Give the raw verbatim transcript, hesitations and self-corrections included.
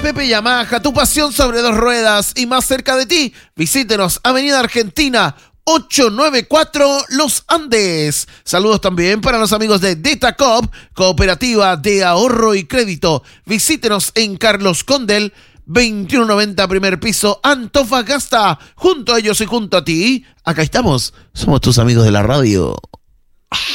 Pepe Yamaha, tu pasión sobre dos ruedas y más cerca de ti. Visítenos, Avenida Argentina ochocientos noventa y cuatro, Los Andes. Saludos también para los amigos de Detacop, Cooperativa de Ahorro y Crédito. Visítenos en Carlos Condel, veintiuno noventa, primer piso, Antofagasta. Junto a ellos y junto a ti, acá estamos. Somos tus amigos de la radio.